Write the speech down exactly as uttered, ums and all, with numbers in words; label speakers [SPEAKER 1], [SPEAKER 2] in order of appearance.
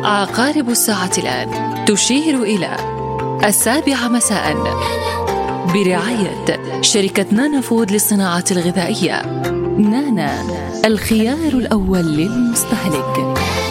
[SPEAKER 1] عقارب الساعة الآن تشير إلى السابعة مساء، برعاية شركة نانا فود للصناعة الغذائية. نانا، الخيار الأول للمستهلك.